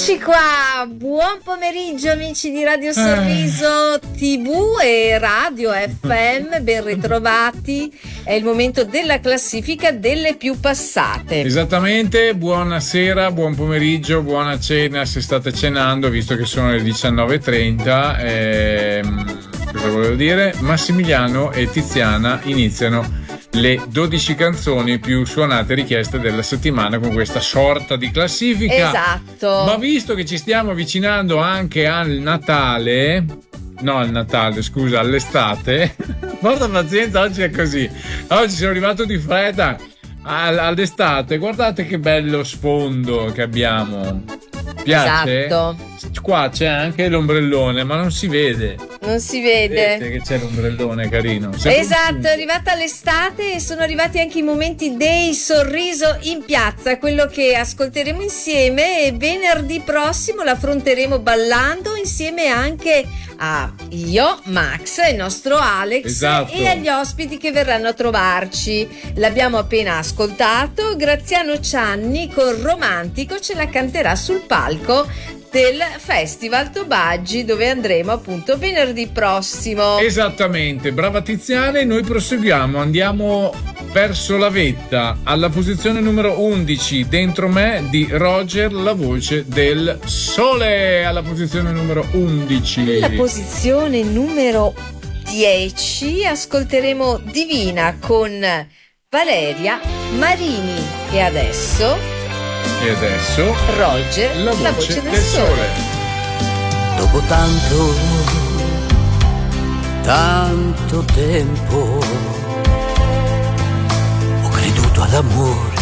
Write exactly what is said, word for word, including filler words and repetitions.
Eccoci qua, buon pomeriggio amici di Radio Sorriso tivù e Radio F M, ben ritrovati, è il momento della classifica delle più passate. Esattamente, buonasera, buon pomeriggio, buona cena se state cenando, visto che sono le diciannove e trenta. Ehm, cosa volevo dire? Massimiliano e Tiziana iniziano le dodici canzoni più suonate e richieste della settimana con questa sorta di classifica. Esatto. Ma visto che ci stiamo avvicinando anche al Natale, no al Natale, scusa, all'estate, porta pazienza, oggi è così. Oggi sono arrivato di fretta all'estate, guardate che bello sfondo che abbiamo. Piace? Esatto. Qua c'è anche l'ombrellone, ma non si vede. Non si vede. Vedete che c'è l'ombrellone carino. Esatto, è arrivata l'estate e sono arrivati anche i momenti dei Sorriso in piazza, quello che ascolteremo insieme, e venerdì prossimo l'affronteremo ballando insieme anche a io, Max, il nostro Alex, esatto, e agli ospiti che verranno a trovarci. L'abbiamo appena ascoltato, Graziano Cianni con Romantico ce la canterà sul palco del Festival Tobaggi, dove andremo appunto venerdì prossimo. Esattamente, brava Tiziana, e noi proseguiamo, andiamo verso la vetta, alla posizione numero undici, Dentro me di Roger, la voce del sole, alla posizione numero undici. Alla posizione numero dieci ascolteremo Divina con Valeria Marini, e adesso E adesso Roger, la voce, la voce del, del sole. sole. Dopo tanto, tanto tempo, ho creduto all'amore